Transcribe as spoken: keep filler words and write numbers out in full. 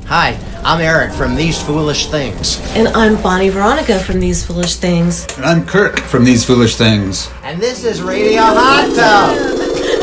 Hi, I'm Eric from These Foolish Things. And I'm Bonnie Veronica from These Foolish Things. And I'm Kirk from These Foolish Things. And this is Radio Hot Tub.